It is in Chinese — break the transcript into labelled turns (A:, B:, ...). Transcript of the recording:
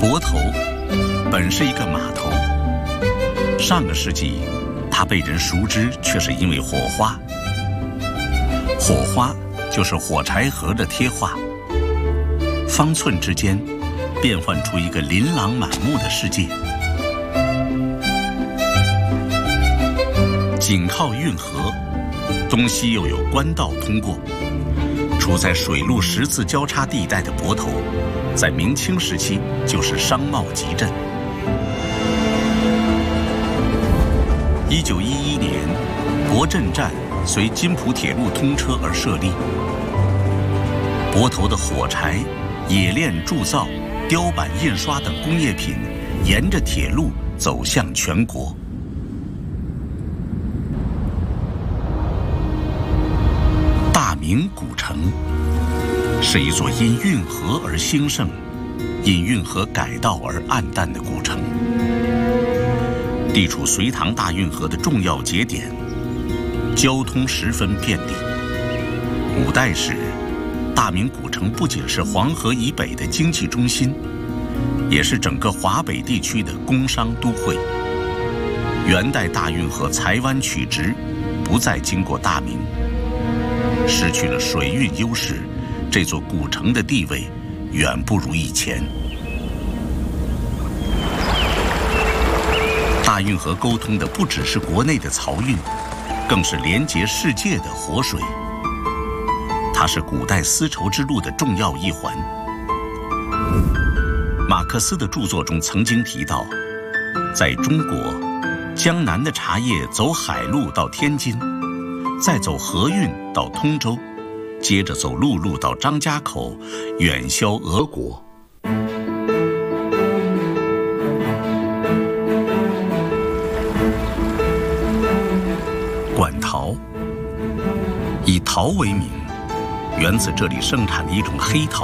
A: 泊头本是一个码头，上个世纪它被人熟知却是因为火花。火花就是火柴盒的贴画，方寸之间变换出一个琳琅满目的世界。紧靠运河，东西又有官道通过，处在水陆十字交叉地带的泊头，在明清时期就是商贸集镇。1911年，泊镇站随津浦铁路通车而设立。泊头的火柴、冶炼铸造、雕版印刷等工业品，沿着铁路走向全国。大明古城是一座因运河而兴盛、因运河改道而暗淡的古城，地处隋唐大运河的重要节点，交通十分便利。古代时，大明古城不仅是黄河以北的经济中心，也是整个华北地区的工商都会。元代大运河材湾曲直，不再经过大明，失去了水运优势，这座古城的地位远不如以前。大运河沟通的不只是国内的漕运，更是连接世界的活水。它是古代丝绸之路的重要一环。马克思的著作中曾经提到，在中国，江南的茶叶走海路到天津，再走河运到通州，接着走陆路到张家口，远销俄国。馆陶以陶为名，源自这里生产的一种黑陶。